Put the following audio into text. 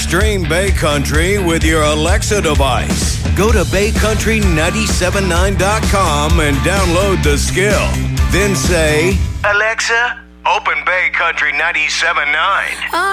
Stream Bay Country with your Alexa device. Go to baycountry979.com and download the skill. Then say, Alexa, open Bay Country 97.9.